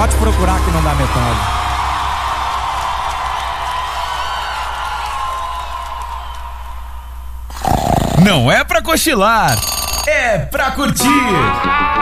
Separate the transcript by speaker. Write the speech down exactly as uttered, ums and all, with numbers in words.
Speaker 1: Pode procurar que não dá metade.
Speaker 2: Não é pra cochilar, é pra curtir.